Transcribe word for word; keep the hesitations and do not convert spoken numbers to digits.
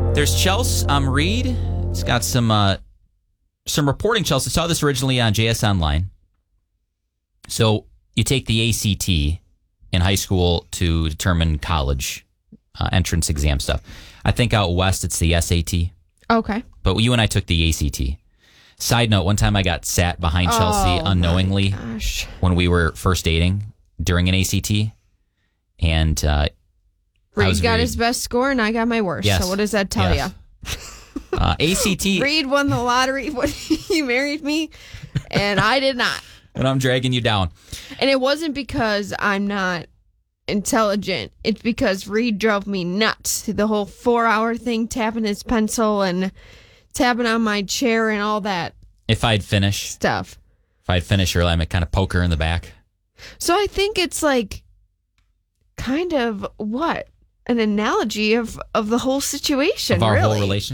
There's Chelsea um, Reed. It's got some uh, some reporting. Chelsea saw this originally on J S Online. So you take the A C T in high school to determine college uh, entrance exam stuff. I think out west it's the S A T. Okay. But you and I took the A C T. Side note, one time I got sat behind Chelsea oh, unknowingly when we were first dating during an A C T. And uh, Reed got Reed. his best score and I got my worst. Yes. So what does that tell yes. you? uh, A C T. Reed won the lottery when he married me, and I did not. And I'm dragging you down. And it wasn't because I'm not intelligent. It's because Reed drove me nuts. The whole four-hour thing, tapping his pencil and tapping on my chair and all that. If I'd finish stuff. If I'd finish early, I might kind of poke her in the back. So I think it's like kind of what? An analogy of, of the whole situation, of our really. whole relationship.